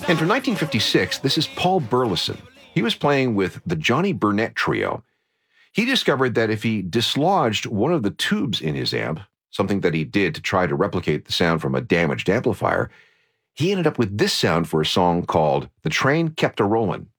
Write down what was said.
And from 1956, this is Paul Burleson. He was playing with the Johnny Burnett Trio. He discovered that if he dislodged one of the tubes in his amp, something that he did to try to replicate the sound from a damaged amplifier, he ended up with this sound for a song called The Train Kept a Rollin'.